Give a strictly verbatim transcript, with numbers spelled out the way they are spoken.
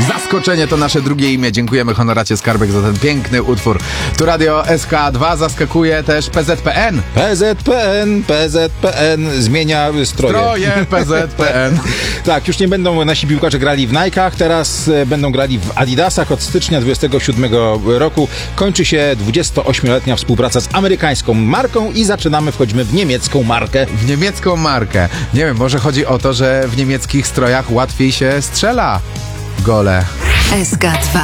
Zaskoczenie to nasze drugie imię. Dziękujemy Honoracie Skarbek za ten piękny utwór. Tu Radio S K dwa, zaskakuje też P Z P N. P Z P N, P Z P N zmienia stroje. Stroje P Z P N. Tak, już nie będą nasi piłkarze grali w Nike'ach, teraz e, będą grali w Adidasach. Od stycznia dwudziestego siódmego roku kończy się dwudziestoośmioletnia współpraca z amerykańską marką i zaczynamy, wchodzimy w niemiecką markę. W niemiecką markę. Nie wiem, może chodzi o to, że w niemieckich strojach łatwiej się strzela gole. S K dwa.